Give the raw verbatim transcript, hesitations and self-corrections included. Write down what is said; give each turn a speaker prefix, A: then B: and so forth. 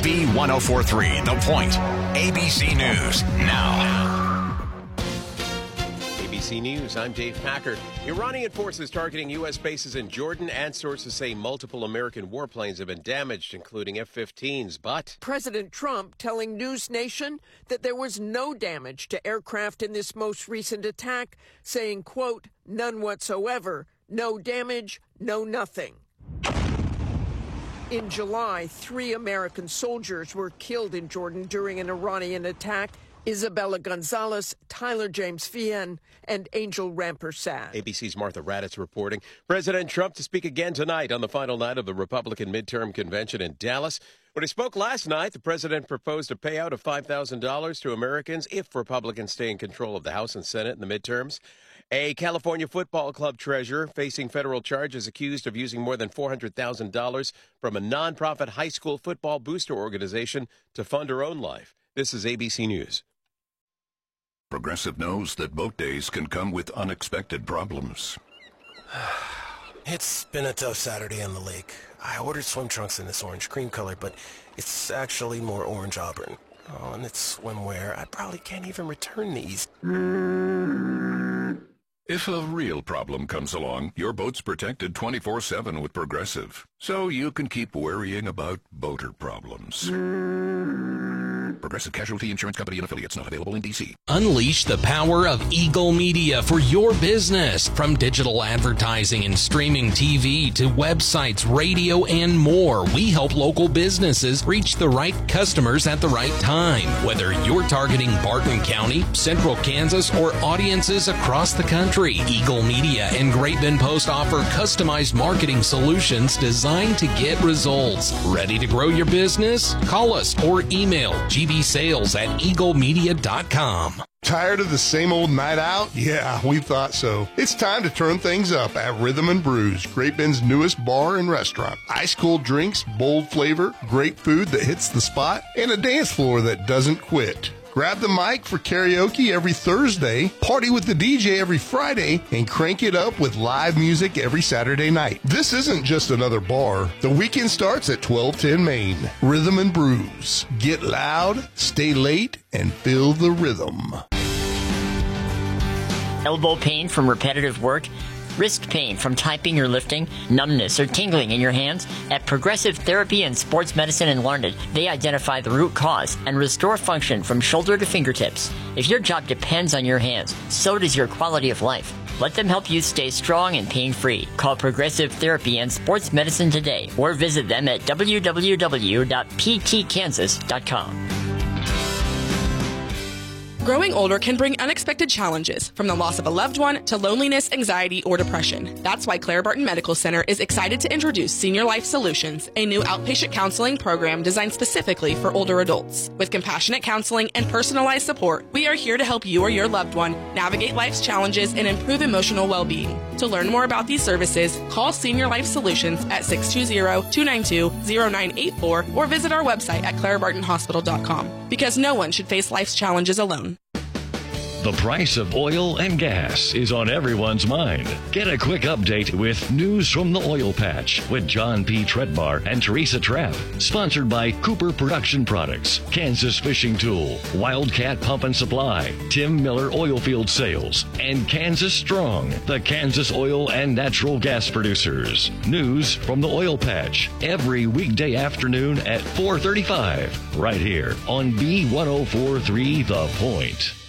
A: B one oh four three, The Point. A B C News now.
B: A B C News, I'm Dave Packer. Iranian forces targeting U S bases in Jordan, and sources say multiple American warplanes have been damaged, including F fifteens, but...
C: President Trump telling News Nation that there was no damage to aircraft in this most recent attack, saying, quote, none whatsoever, no damage, no nothing. In July, three American soldiers were killed in Jordan during an Iranian attack. Isabella Gonzalez, Tyler James Fien, and Angel Rampersad.
B: A B C's Martha Raddatz reporting. President Trump to speak again tonight on the final night of the Republican midterm convention in Dallas. When he spoke last night, the president proposed a payout of five thousand dollars to Americans if Republicans stay in control of the House and Senate in the midterms. A California football club treasurer facing federal charges accused of using more than four hundred thousand dollars from a nonprofit high school football booster organization to fund her own life. This is A B C News.
D: Progressive knows that boat days can come with unexpected problems.
E: It's been a tough Saturday on the lake. I ordered swim trunks in this orange cream color, but it's actually more orange auburn. Oh, and it's swimwear. I probably can't even return these.
D: If a real problem comes along, your boat's protected twenty-four seven with Progressive, so you can keep worrying about boater problems. Progressive Casualty Insurance Company and affiliates, not available in D C.
F: Unleash the power of Eagle Media for your business. From digital advertising and streaming T V to websites, radio, and more, we help local businesses reach the right customers at the right time. Whether you're targeting Barton County, Central Kansas, or audiences across the country, Eagle Media and Great Bend Post offer customized marketing solutions designed to get results. Ready to grow your business? Call us or email g b sales at eagle media dot com.
G: Tired of the same old night out? Yeah, we thought so. It's time to turn things up at Rhythm and Brews, Great Bend's newest bar and restaurant. Ice-cold drinks, bold flavor, great food that hits the spot, and a dance floor that doesn't quit. Grab the mic for karaoke every Thursday, party with the D J every Friday, and crank it up with live music every Saturday night. This isn't just another bar. The weekend starts at twelve ten Main. Rhythm and Brews. Get loud, stay late, and feel the rhythm.
H: Elbow pain from repetitive work? Wrist pain from typing or lifting, numbness or tingling in your hands? At Progressive Therapy and Sports Medicine in Larned, they identify the root cause and restore function from shoulder to fingertips. If your job depends on your hands, so does your quality of life. Let them help you stay strong and pain-free. Call Progressive Therapy and Sports Medicine today or visit them at w w w dot p t kansas dot com.
I: Growing older can bring unexpected challenges, from the loss of a loved one to loneliness, anxiety, or depression. That's why Claire Barton Medical Center is excited to introduce Senior Life Solutions, a new outpatient counseling program designed specifically for older adults. With compassionate counseling and personalized support, we are here to help you or your loved one navigate life's challenges and improve emotional well-being. To learn more about these services, call Senior Life Solutions at six two zero, two nine two, zero nine eight four or visit our website at claire barton hospital dot com. Because no one should face life's challenges alone.
J: The price of oil and gas is on everyone's mind. Get a quick update with News from the Oil Patch with John P. Treadbar and Teresa Trapp. Sponsored by Cooper Production Products, Kansas Fishing Tool, Wildcat Pump and Supply, Tim Miller Oilfield Sales, and Kansas Strong, the Kansas oil and natural gas producers. News from the Oil Patch every weekday afternoon at four thirty-five, right here on B one oh four three The Point.